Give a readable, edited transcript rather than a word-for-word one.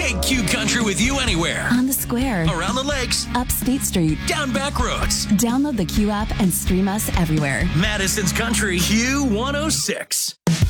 Take Q Country with you anywhere. On the square. Around the lakes. Up State Street. Down back roads. Download the Q app and stream us everywhere. Madison's Country Q106.